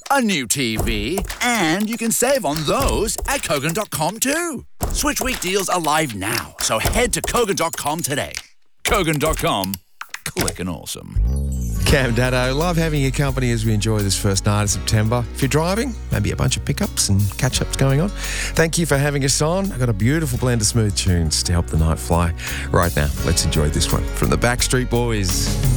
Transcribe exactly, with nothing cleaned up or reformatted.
a new T V, and you can save on those at Kogan dot com too. Switch Week deals are live now, so head to Kogan dot com today. Kogan dot com. Clickin' awesome. Cam Daddo, love having your company as we enjoy this first night of September. If you're driving, maybe a bunch of pickups and catch-ups going on. Thank you for having us on. I've got a beautiful blend of smooth tunes to help the night fly. Right now, let's enjoy this one from the Backstreet Boys.